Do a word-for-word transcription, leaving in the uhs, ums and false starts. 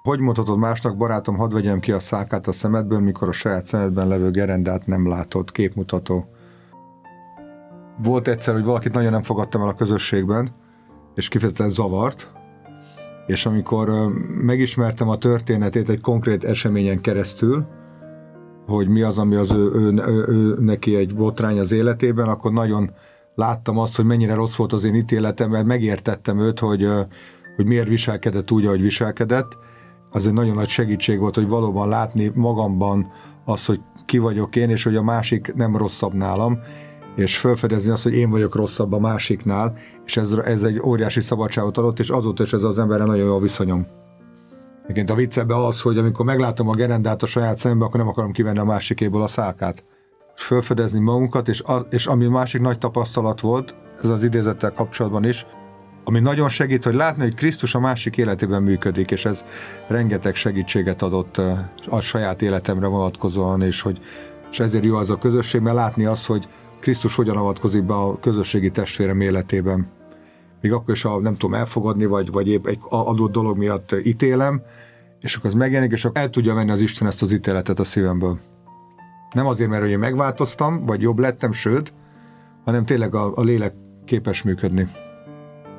Hogy mondhatod másnak, barátom, hadd vegyem ki a szálkát a szemedből, mikor a saját szemedben levő gerendát nem látod? Képmutató. Volt egyszer, hogy valakit nagyon nem fogadtam el a közösségben, és kifejezetten zavart, és amikor megismertem a történetét egy konkrét eseményen keresztül, hogy mi az, ami az ő, ő, ő, ő neki egy botrány az életében, akkor nagyon láttam azt, hogy mennyire rossz volt az én ítéletem, mert megértettem őt, hogy, hogy miért viselkedett úgy, ahogy viselkedett. Az egy nagyon nagy segítség volt, hogy valóban látni magamban azt, hogy ki vagyok én, és hogy a másik nem rosszabb nálam, és felfedezni azt, hogy én vagyok rosszabb a másiknál, és ez, ez egy óriási szabadságot adott, és azóta is ez az emberre nagyon jó viszonyom. Egyébként a vicc ebben az, hogy amikor meglátom a gerendát a saját szembe, akkor nem akarom kivenni a másikéból a szálkát. Felfedezni magunkat, és, a, és ami másik nagy tapasztalat volt, ez az idézettel kapcsolatban is, ami nagyon segít, hogy látni, hogy Krisztus a másik életében működik, és ez rengeteg segítséget adott a saját életemre vonatkozóan, és, hogy, és ezért jó az a közösség, mert látni azt, hogy Krisztus hogyan avatkozik be a közösségi testvérem életében. Még akkor is, ha nem tudom elfogadni, vagy, vagy épp egy adott dolog miatt ítélem, és akkor az megjelenik, és akkor el tudja venni az Isten ezt az ítéletet a szívemből. Nem azért, mert én megváltoztam, vagy jobb lettem, sőt, hanem tényleg a, a lélek képes működni.